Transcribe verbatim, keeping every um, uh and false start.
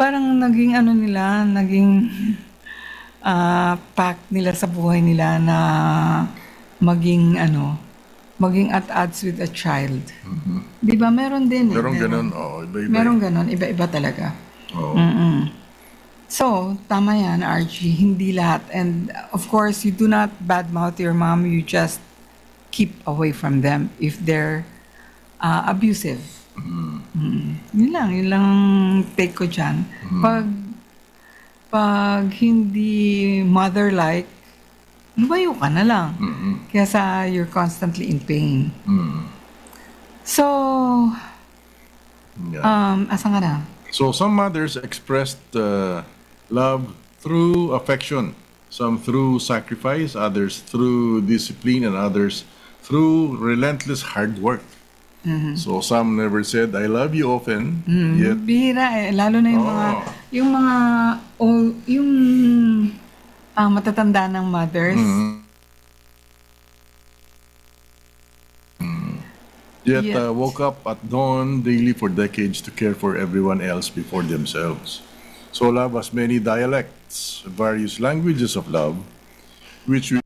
parang naging ano nila, naging ah, pact nila sa buhay nila na maging ano, maging at odds with a child. 'Di ba meron din eh, Merong meron. ganun, oo, iba-iba eh. Meron ganon, iba-iba talaga. Oo. So, tama yan, Archie, hindi lahat. And of course, you do not badmouth your mom, you just keep away from them if they're ah, abusive. Mm. Yun lang, yun lang ang take ko dyan. Pag, pag hindi mother-like, lumayo ka na lang. Kaya you're constantly in pain. So, Yeah. um, asan ka na? So some mothers expressed uh, love through affection, some through sacrifice, others through discipline, and others through relentless hard work. So some never said "I love you" often, yet Bihira eh, lalo na yung mga, Oo. yung mga, old, yung ah, matatanda ng mothers. yet Yet. uh, woke up at dawn daily for decades to care for everyone else before themselves. So love has many dialects, various languages of love, which we